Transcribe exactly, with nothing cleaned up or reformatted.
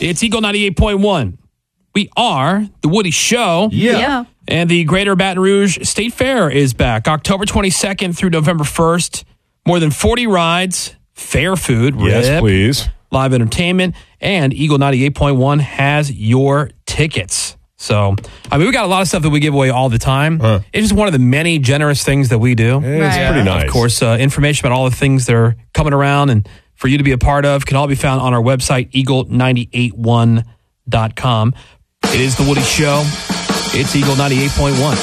It's Eagle ninety-eight point one. We are The Woody Show. Yeah. yeah. And the Greater Baton Rouge State Fair is back October twenty-second through November first. More than forty rides, fair food, yes, rip, please, live entertainment, and Eagle ninety-eight point one has your tickets. So, I mean, we got a lot of stuff that we give away all the time. Huh. It's just one of the many generous things that we do. It's right. pretty nice. Of course, uh, information about all the things that are coming around and for you to be a part of can all be found on our website, eagle nine eight one dot com. It is The Woody Show. It's Eagle ninety-eight point one.